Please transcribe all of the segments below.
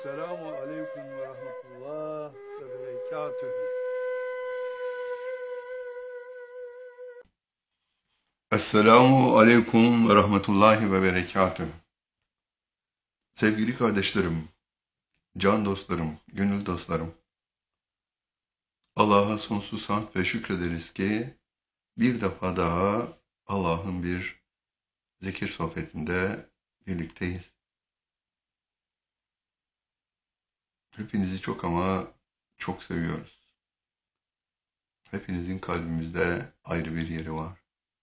Selamu aleyküm ve rahmetullah ve berekatühü. Esselamu aleyküm ve rahmetullahi ve berekatühü. Sevgili kardeşlerim, can dostlarım, gönül dostlarım. Allah'a sonsuz hamd ve şükrederiz ki bir defa daha Allah'ın bir zikir sohbetinde birlikteyiz. Hepinizi çok ama çok seviyoruz. Hepinizin kalbimizde ayrı bir yeri var.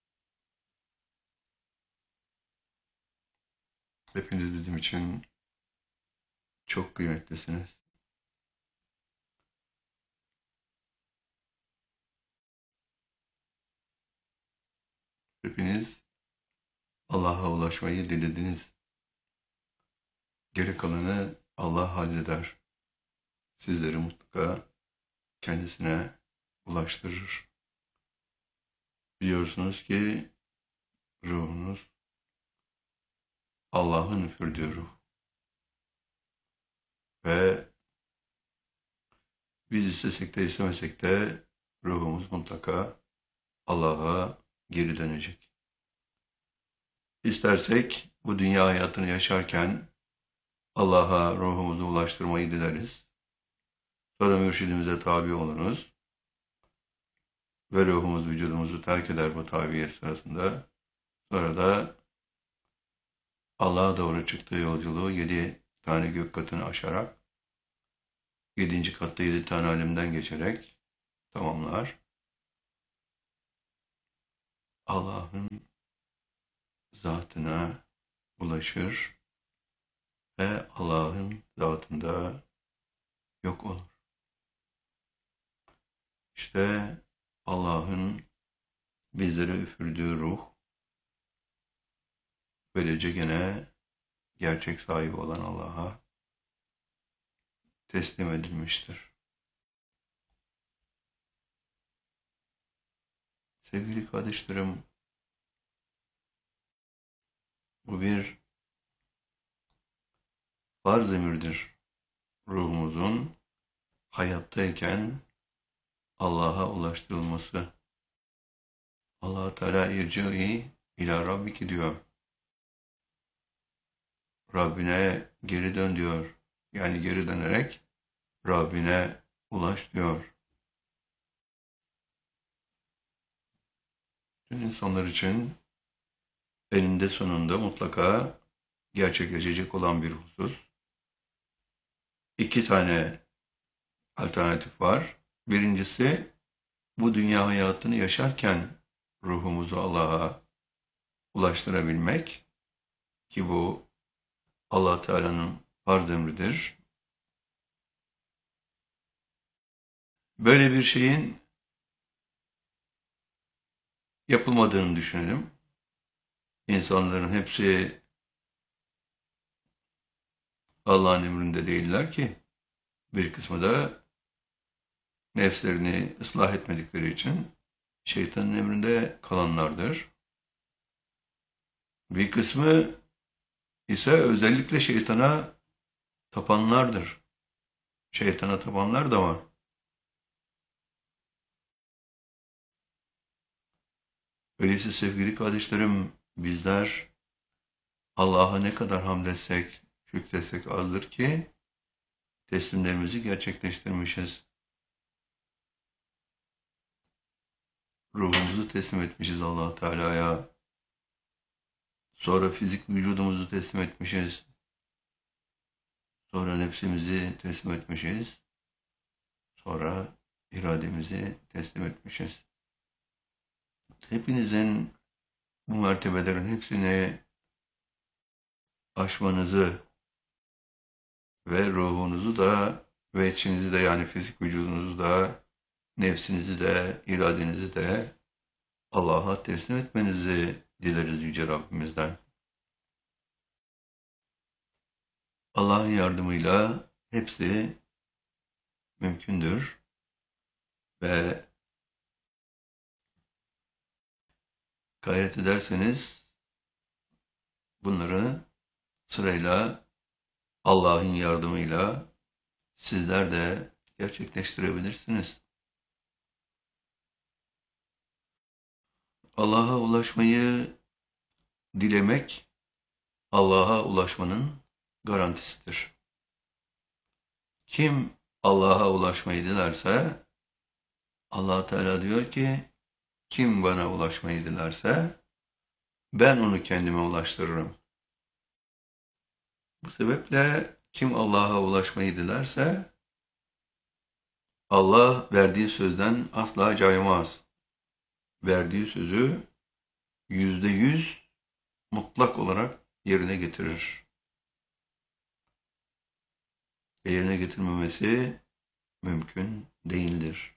Hepiniz bizim için çok kıymetlisiniz. Hepiniz Allah'a ulaşmayı dilediniz. Geri kalanı Allah halleder. Sizleri mutlaka kendisine ulaştırır. Biliyorsunuz ki ruhunuz Allah'ın üfürdüğü ruh ve biz istesek de istemesek de ruhumuz mutlaka Allah'a geri dönecek. İstersek bu dünya hayatını yaşarken Allah'a ruhumuzu ulaştırmayı dileriz. Sonra mürşidimize tabi olunuz ve ruhumuz vücudumuzu terk eder bu tabiyet sırasında. Sonra da Allah'a doğru çıktığı yolculuğu 7 tane gök katını aşarak 7. katta 7 tane alemden geçerek tamamlar. Allah'ın zatına ulaşır ve Allah'ın zatında yok olur. İşte Allah'ın bizlere üfürdüğü ruh böylece gene gerçek sahibi olan Allah'a teslim edilmiştir. Sevgili kardeşlerim, bu bir farz emirdir. Ruhumuzun hayattayken Allah'a ulaştırılması. Allah Teala irci'i ila rabbiki diyor. Rabbine geri dön diyor. Yani geri dönerek Rabbine ulaş diyor. Tüm insanlar için eninde sonunda mutlaka gerçekleşecek olan bir husus. İki tane alternatif var. Birincisi bu dünya hayatını yaşarken ruhumuzu Allah'a ulaştırabilmek ki bu Allah Teala'nın farz emridir. Böyle bir şeyin yapılmadığını düşünelim. İnsanların hepsi Allah'ın emrinde değiller ki. Bir kısmı da nefslerini ıslah etmedikleri için şeytanın emrinde kalanlardır. Bir kısmı ise özellikle şeytana tapanlardır. Şeytana tapanlar da var. Öyleyse sevgili kardeşlerim, bizler Allah'a ne kadar hamd etsek, şükretsek azdır ki teslimlerimizi gerçekleştirmişiz. Ruhumuzu teslim etmişiz Allah Teala'ya. Sonra fizik vücudumuzu teslim etmişiz. Sonra nefsimizi teslim etmişiz. Sonra irademizi teslim etmişiz. Hepinizin bu mertebelerin hepsini aşmanızı ve ruhunuzu da ve içinizi de yani fizik vücudunuzu da nefsinizi de iradenizi de Allah'a teslim etmenizi dileriz Yüce Rabbimizden. Allah'ın yardımıyla hepsi mümkündür ve gayret ederseniz bunları sırayla Allah'ın yardımıyla sizler de gerçekleştirebilirsiniz. Allah'a ulaşmayı dilemek, Allah'a ulaşmanın garantisidir. Kim Allah'a ulaşmayı dilerse, Allah Teala diyor ki, kim bana ulaşmayı dilerse, ben onu kendime ulaştırırım. Bu sebeple kim Allah'a ulaşmayı dilerse, Allah verdiği sözden asla caymaz. Verdiği sözü %100 mutlak olarak yerine getirir. Yerine getirmemesi mümkün değildir.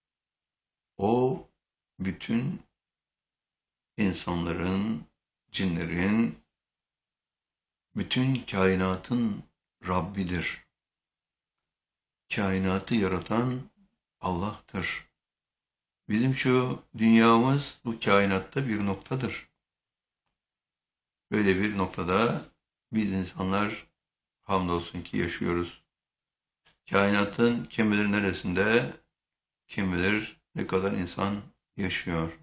O bütün insanların, cinlerin, bütün kainatın Rabbidir. Kainatı yaratan Allah'tır. Bizim şu dünyamız bu kainatta bir noktadır. Böyle bir noktada biz insanlar hamdolsun ki yaşıyoruz. Kainatın kim bilir neresinde, kim bilir ne kadar insan yaşıyor.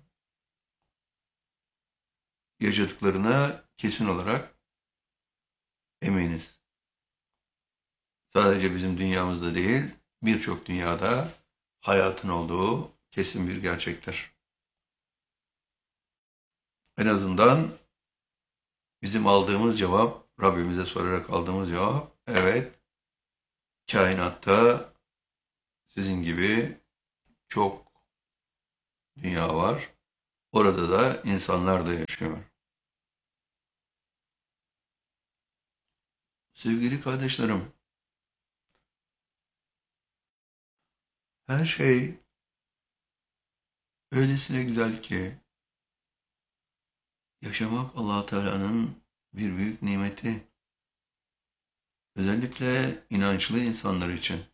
Yaşadıklarına kesin olarak eminiz. Sadece bizim dünyamızda değil, birçok dünyada hayatın olduğu kesin bir gerçektir. En azından bizim aldığımız cevap, Rabbimize sorarak aldığımız cevap, evet, kainatta sizin gibi çok dünya var. Orada da insanlar da yaşıyor. Sevgili kardeşlerim, her şey öylesine güzel ki yaşamak Allah Teala'nın bir büyük nimeti. Özellikle inançlı insanlar için.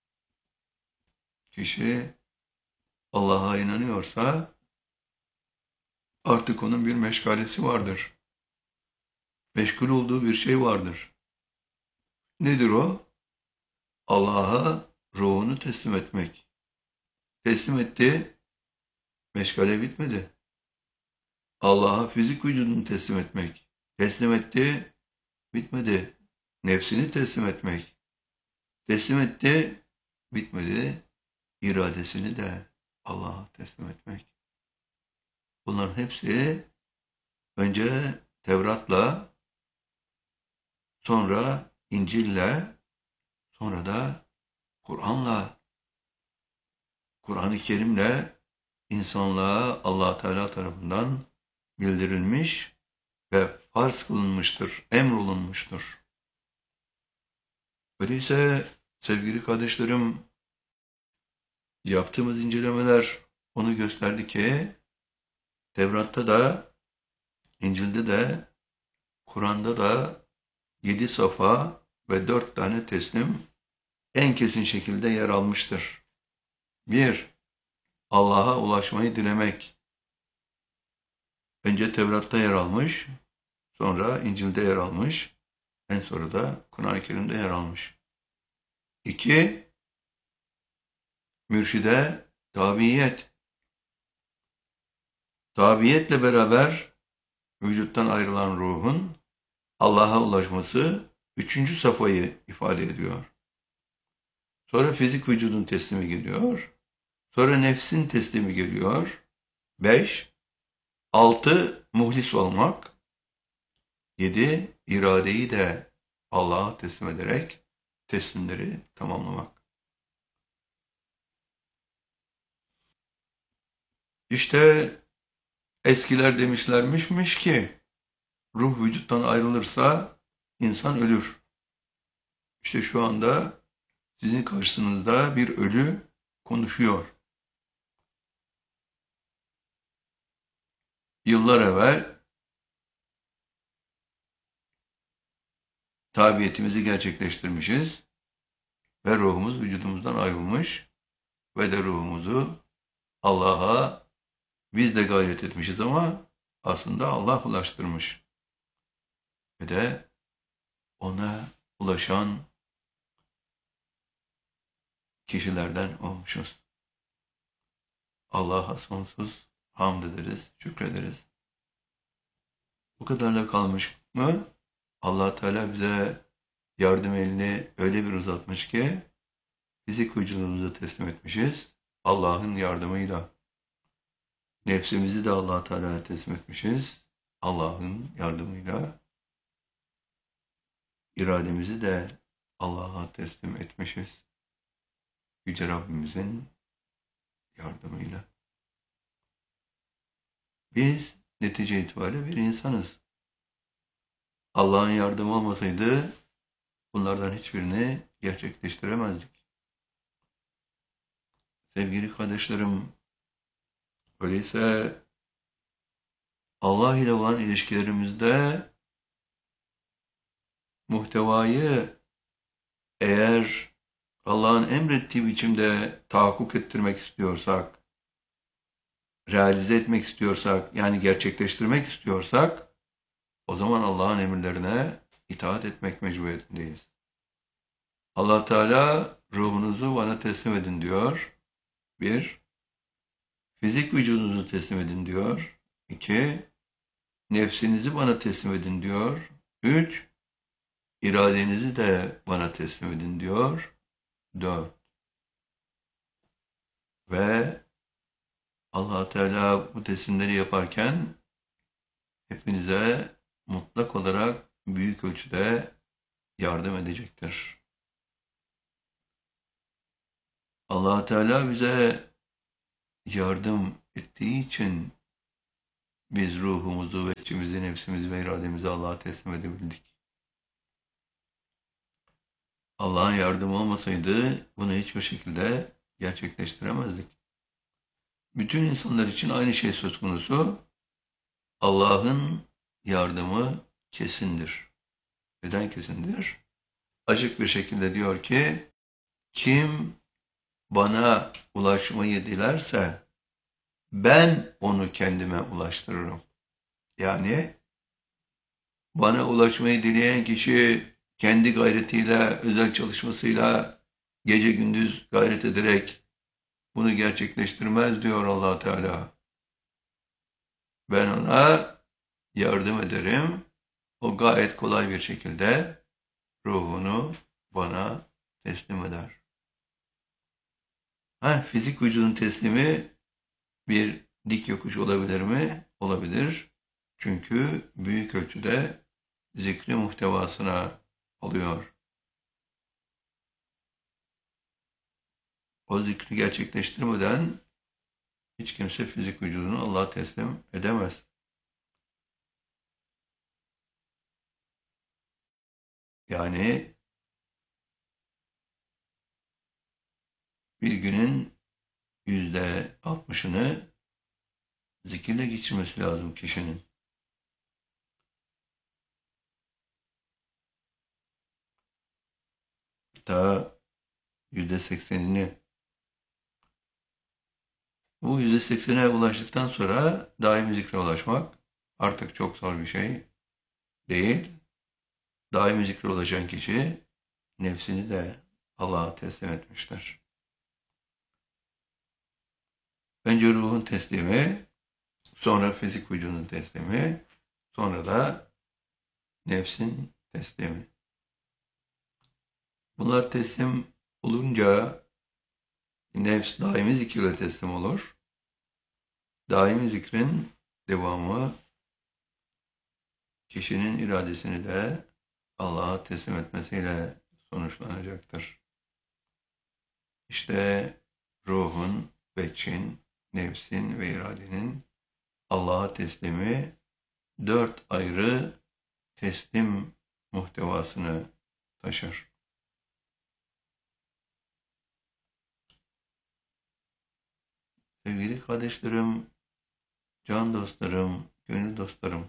Kişi Allah'a inanıyorsa artık onun bir meşgalesi vardır. Meşgul olduğu bir şey vardır. Nedir o? Allah'a ruhunu teslim etmek. Teslim etti, meşgale bitmedi. Allah'a fizik vücudunu teslim etmek. Teslim etti, bitmedi. Nefsini teslim etmek. Teslim etti, bitmedi. İradesini de Allah'a teslim etmek. Bunların hepsi önce Tevrat'la, sonra İncil'le, sonra da Kur'an'la, Kur'an-ı Kerim'le insanlığa Allah Teala tarafından bildirilmiş ve farz kılınmıştır, emrolunmuştur. Öyleyse sevgili kardeşlerim, yaptığımız incelemeler onu gösterdi ki Tevrat'ta da, İncil'de de, Kur'an'da da 7 safa ve 4 tane teslim en kesin şekilde yer almıştır. 1. Allah'a ulaşmayı dilemek. Önce Tevrat'ta yer almış, sonra İncil'de yer almış, en sonra da Kur'an-ı Kerim'de yer almış. 2. Mürşide tabiyet. Tabiyetle beraber vücuttan ayrılan ruhun Allah'a ulaşması 3. safhayı ifade ediyor. Sonra fizik vücudun teslimi geliyor. Sonra nefsin teslimi geliyor. 5. 6. Muhlis olmak. 7. İradeyi de Allah'a teslim ederek teslimleri tamamlamak. İşte eskiler demişlermiş ki ruh vücuttan ayrılırsa insan ölür. İşte şu anda sizin karşınızda bir ölü konuşuyor. Yıllar evvel tabiyetimizi gerçekleştirmişiz ve ruhumuz vücudumuzdan ayrılmış ve de ruhumuzu Allah'a biz de gayret etmişiz ama aslında Allah ulaştırmış. Ve de ona ulaşan kişilerden olmuşuz. Allah'a sonsuz hamd ederiz, şükrederiz. Bu kadarla kalmış mı? Allah Teala bize yardım elini öyle bir uzatmış ki fizik vücudumuzu teslim etmişiz. Allah'ın yardımıyla. Nefsimizi de Allah Teala'ya teslim etmişiz. Allah'ın yardımıyla. İrademizi de Allah'a teslim etmişiz. Yüce Rabbimizin yardımıyla. Biz netice itibariyle bir insanız. Allah'ın yardımı olmasaydı bunlardan hiçbirini gerçekleştiremezdik. Sevgili kardeşlerim, öyleyse Allah ile olan ilişkilerimizde muhtevayı eğer Allah'ın emrettiği biçimde tahakkuk ettirmek istiyorsak, realize etmek istiyorsak, yani gerçekleştirmek istiyorsak, o zaman Allah'ın emirlerine itaat etmek mecburiyetindeyiz. Allah Teala ruhunuzu bana teslim edin diyor. 1. Fizik vücudunuzu teslim edin diyor. 2. Nefsinizi bana teslim edin diyor. 3. İradenizi de bana teslim edin diyor. 4. Ve Allah Teala bu teslimleri yaparken hepinize mutlak olarak büyük ölçüde yardım edecektir. Allah Teala bize yardım ettiği için biz ruhumuzu, içimizi, nefsimizi ve irademizi Allah'a teslim edebildik. Allah'ın yardımı olmasaydı bunu hiçbir şekilde gerçekleştiremezdik. Bütün insanlar için aynı şey söz konusu. Allah'ın yardımı kesindir. Neden kesindir? Açık bir şekilde diyor ki, kim bana ulaşmayı dilerse ben onu kendime ulaştırırım. Yani bana ulaşmayı dileyen kişi kendi gayretiyle, özel çalışmasıyla gece gündüz gayret ederek bunu gerçekleştirmez diyor Allah Teala. Ben ona yardım ederim. O gayet kolay bir şekilde ruhunu bana teslim eder. Fizik vücudun teslimi bir dik yokuş olabilir mi? Olabilir. Çünkü büyük ölçüde zikri muhtevasına alıyor. O zikri gerçekleştirmeden hiç kimse fizik vücudunu Allah'a teslim edemez. Yani bir günün %60'ını zikirle geçirmesi lazım kişinin. Hatta %80'ini. Bu %80'e ulaştıktan sonra daimi zikre ulaşmak artık çok zor bir şey değil. Daimi zikre ulaşan kişi nefsini de Allah'a teslim etmiştir. Önce ruhun teslimi, sonra fizik vücudun teslimi, sonra da nefsin teslimi. Bunlar teslim olunca nefs daimi zikirle teslim olur. Daimi zikrin devamı kişinin iradesini de Allah'a teslim etmesiyle sonuçlanacaktır. İşte ruhun, beçin, nefsin ve iradenin Allah'a teslimi 4 ayrı teslim muhtevasını taşır. Sevgili kardeşlerim, can dostlarım, gönül dostlarım,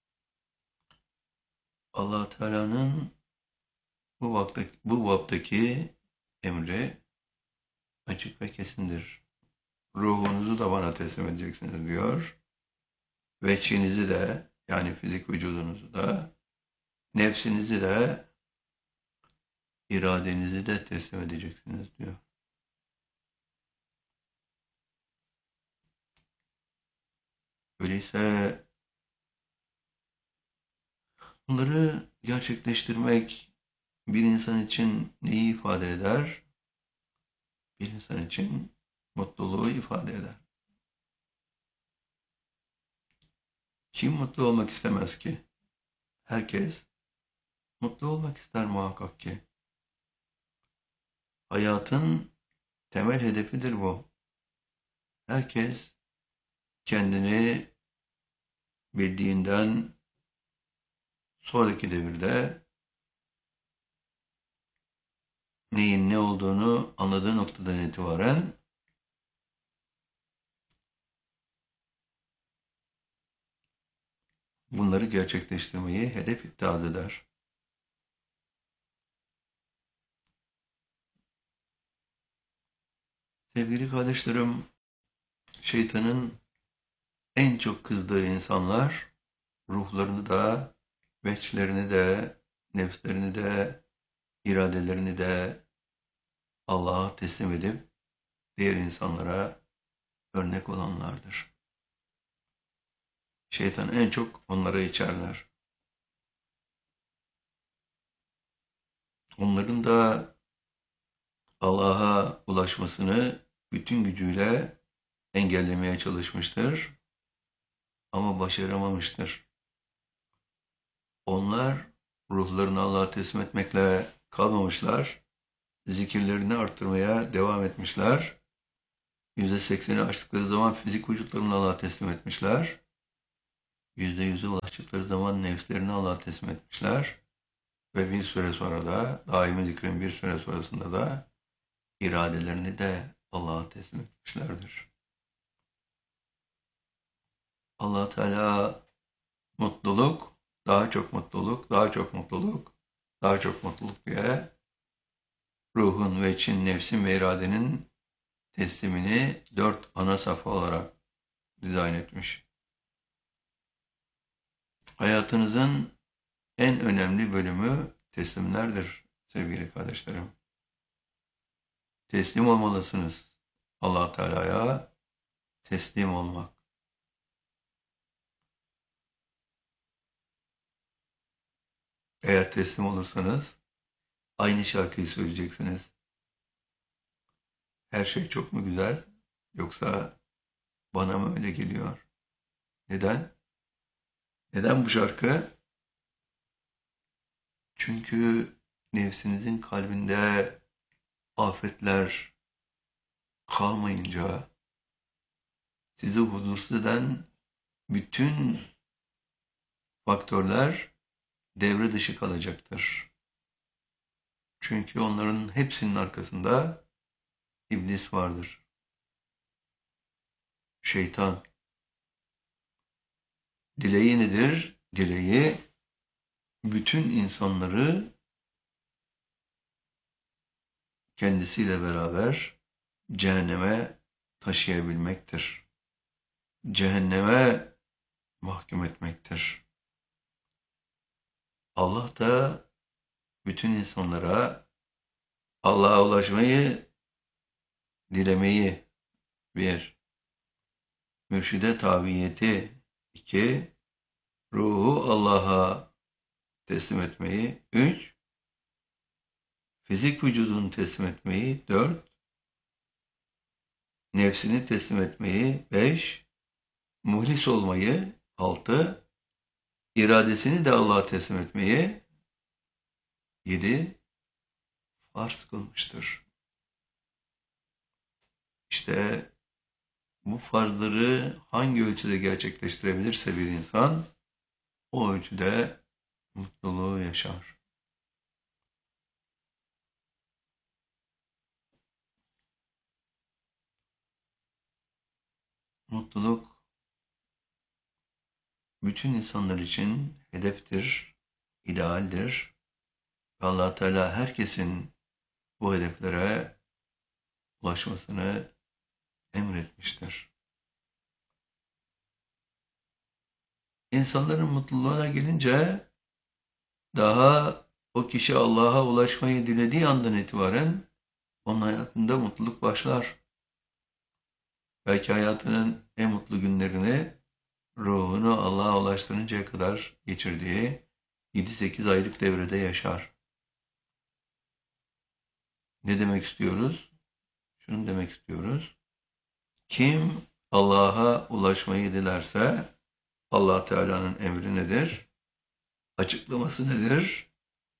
Allah Teala'nın bu baptaki emri açık ve kesindir. Ruhunuzu da bana teslim edeceksiniz diyor. Veçhinizi de, yani fizik vücudunuzu da, nefsinizi de iradenizi de teslim edeceksiniz diyor. Öyleyse bunları gerçekleştirmek bir insan için neyi ifade eder? Bir insan için mutluluğu ifade eder. Kim mutlu olmak istemez ki? Herkes mutlu olmak ister muhakkak ki. Hayatın temel hedefidir bu. Herkes kendini bildiğinden sonraki devirde neyin ne olduğunu anladığı noktadan itibaren bunları gerçekleştirmeyi hedef ittihaz eder. Sevgili kardeşlerim, şeytanın en çok kızdığı insanlar ruhlarını da, veçlerini de, nefslerini de, iradelerini de Allah'a teslim edip diğer insanlara örnek olanlardır. Şeytan en çok onlara içerler. Onların da Allah'a ulaşmasını bütün gücüyle engellemeye çalışmıştır ama başaramamıştır. Onlar ruhlarını Allah'a teslim etmekle kalmamışlar, zikirlerini arttırmaya devam etmişler. %80'i aştıkları zaman fizik vücutlarını Allah'a teslim etmişler. %100'e ulaştıkları zaman nefslerini Allah'a teslim etmişler. Ve bir süre sonra da, daimi zikrin bir süre sonrasında da iradelerini de Allah'a teslim etmişlerdir. Allah Teala mutluluk, daha çok mutluluk, daha çok mutluluk, daha çok mutluluk diye ruhun ve için nefsin ve iradenin teslimini 4 ana safha olarak dizayn etmiş. Hayatınızın en önemli bölümü teslimlerdir sevgili kardeşlerim. Teslim olmalısınız. Allah Teala'ya teslim olmak. Eğer teslim olursanız aynı şarkıyı söyleyeceksiniz. Her şey çok mu güzel yoksa bana mı öyle geliyor? Neden? Neden bu şarkı? Çünkü nefsinizin kalbinde afetler kalmayınca sizi huzursuz eden bütün faktörler devre dışı kalacaktır. Çünkü onların hepsinin arkasında iblis vardır. Şeytan. Dileği nedir? Dileği bütün insanları kendisiyle beraber cehenneme taşıyabilmektir. Cehenneme mahkum etmektir. Allah da bütün insanlara Allah'a ulaşmayı, dilemeyi, bir, mürşide tabiyeti, iki, ruhu Allah'a teslim etmeyi, üç, fizik vücudunu teslim etmeyi, dört, nefsini teslim etmeyi, beş, muhlis olmayı, altı, iradesini de Allah'a teslim etmeyi, yedi, farz kılmıştır. İşte bu farzları hangi ölçüde gerçekleştirebilirse bir insan, o ölçüde mutluluğu yaşar. Mutluluk bütün insanlar için hedeftir, idealdir. Allah Teala herkesin bu hedeflere ulaşmasını emretmiştir. İnsanların mutluluğuna gelince daha O kişi Allah'a ulaşmayı dilediği andan itibaren onun hayatında mutluluk başlar. Belki hayatının en mutlu günlerini ruhunu Allah'a ulaştırıncaya kadar geçirdiği 7-8 aylık devrede yaşar. Ne demek istiyoruz? Şunu demek istiyoruz. Kim Allah'a ulaşmayı dilerse Allah Teala'nın emri nedir? Açıklaması nedir?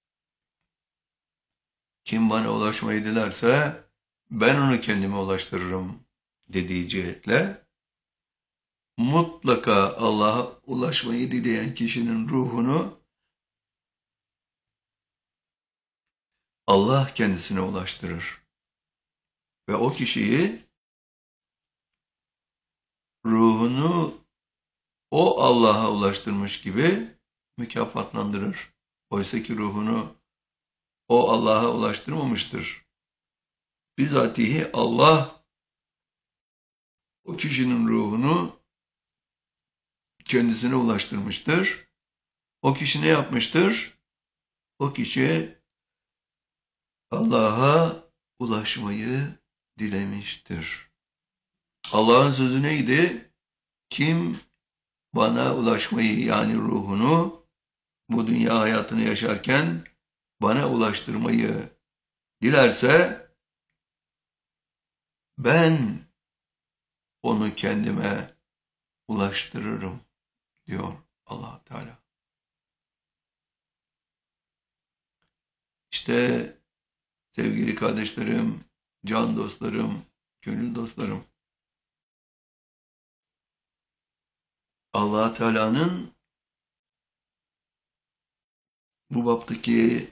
Kim bana ulaşmayı dilerse ben onu kendime ulaştırırım dediği cihetle mutlaka Allah'a ulaşmayı dileyen kişinin ruhunu Allah kendisine ulaştırır. Ve o kişiyi ruhunu o Allah'a ulaştırmış gibi mükafatlandırır. Oysa ki ruhunu o Allah'a ulaştırmamıştır. Bizatihi Allah o kişinin ruhunu kendisine ulaştırmıştır. O kişi ne yapmıştır? O kişi Allah'a ulaşmayı dilemiştir. Allah'ın sözü neydi? Kim bana ulaşmayı yani ruhunu bu dünya hayatını yaşarken bana ulaştırmayı dilerse ben onu kendime ulaştırırım diyor Allah Teala. İşte sevgili kardeşlerim, can dostlarım, gönül dostlarım, Allah Teala'nın bu baptaki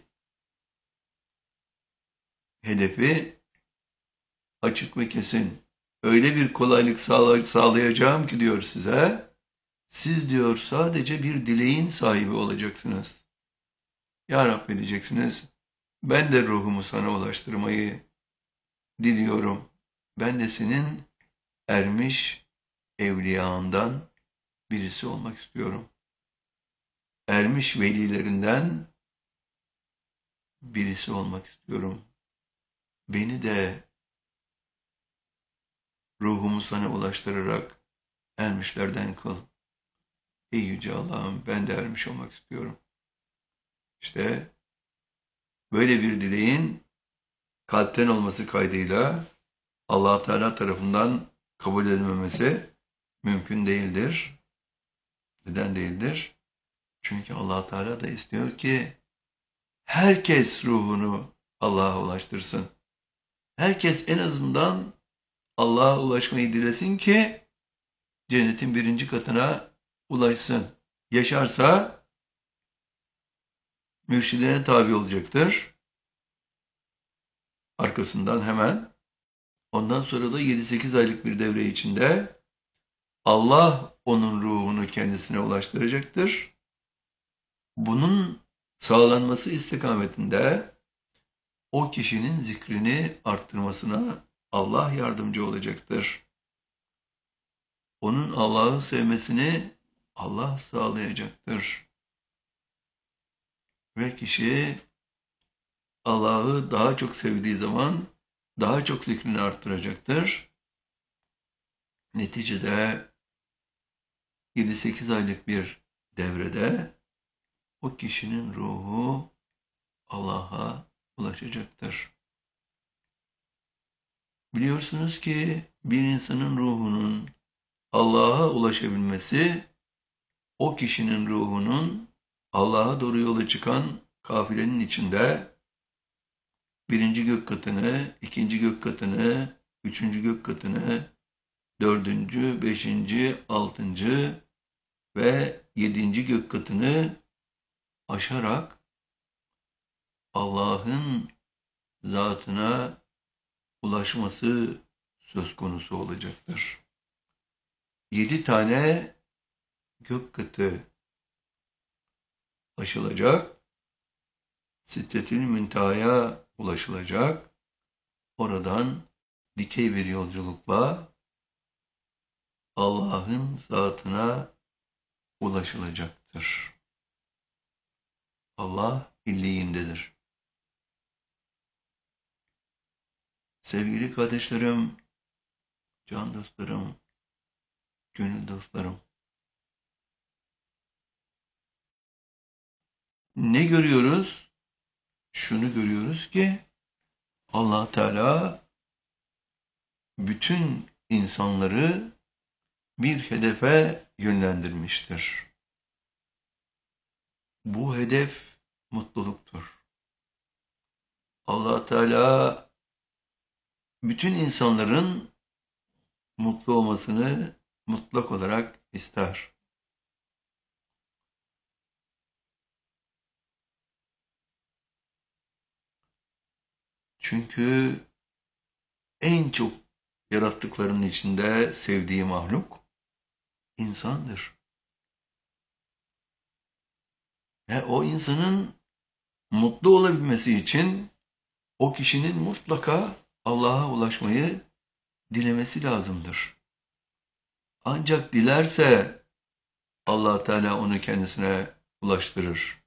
hedefi açık ve kesin. Öyle bir kolaylık sağlayacağım ki diyor size, siz diyor sadece bir dileğin sahibi olacaksınız. Ya Rabbi diyeceksiniz, ben de ruhumu sana ulaştırmayı diliyorum. Ben de senin ermiş evliyandan birisi olmak istiyorum. Ermiş velilerinden birisi olmak istiyorum. Beni de ruhumu sana ulaştırarak ermişlerden kıl. Ey Yüce Allah'ım ben de ermiş olmak istiyorum. İşte böyle bir dileğin kalpten olması kaydıyla Allah Teala tarafından kabul edilmemesi mümkün değildir. Neden değildir? Çünkü Allah Teala da istiyor ki herkes ruhunu Allah'a ulaştırsın. Herkes en azından Allah'a ulaşmayı dilesin ki cennetin 1. katına ulaşsın. Yaşarsa mürşidine tabi olacaktır. Arkasından hemen ondan sonra da 7-8 aylık bir devre içinde Allah onun ruhunu kendisine ulaştıracaktır. Bunun sağlanması istikametinde o kişinin zikrini arttırmasına Allah yardımcı olacaktır. Onun Allah'ı sevmesini Allah sağlayacaktır. Ve kişi Allah'ı daha çok sevdiği zaman daha çok zikrini arttıracaktır. Neticede 7-8 aylık bir devrede o kişinin ruhu Allah'a ulaşacaktır. Biliyorsunuz ki bir insanın ruhunun Allah'a ulaşabilmesi, o kişinin ruhunun Allah'a doğru yola çıkan kafilenin içinde 1. gök katını, 2. gök katını, 3. gök katını, 4., 5., 6. ve 7. gök katını aşarak Allah'ın zatına ulaşması söz konusu olacaktır. 7 tane gök katı aşılacak, Sidretül Münteha'ya ulaşılacak, oradan dikey bir yolculukla Allah'ın zatına ulaşılacaktır. Allah illiyindedir. Sevgili kardeşlerim, can dostlarım, gönül dostlarım. Ne görüyoruz? Şunu görüyoruz ki Allah Teala bütün insanları bir hedefe yönlendirmiştir. Bu hedef mutluluktur. Allah Teala bütün insanların mutlu olmasını mutlak olarak ister. Çünkü en çok yarattıklarının içinde sevdiği mahluk insandır. Ve o insanın mutlu olabilmesi için o kişinin mutlaka Allah'a ulaşmayı dilemesi lazımdır. Ancak dilerse Allah Teala onu kendisine ulaştırır.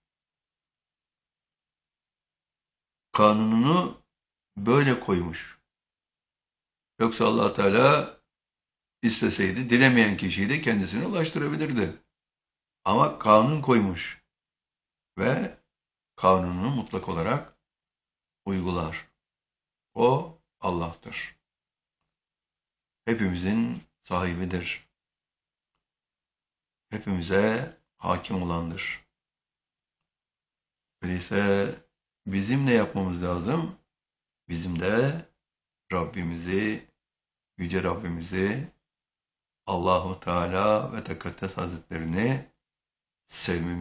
Kanununu böyle koymuş. Yoksa Allah Teala isteseydi dilemeyen kişiyi de kendisine ulaştırabilirdi. Ama kanun koymuş ve kanununu mutlak olarak uygular. O Allah'tır. Hepimizin sahibidir. Hepimize hakim olandır. Öyleyse bizim ne yapmamız lazım? Bizim de Rabbimizi, Yüce Rabbimizi, Allahu Teala ve Tekaddes Hazretlerini sevmemiz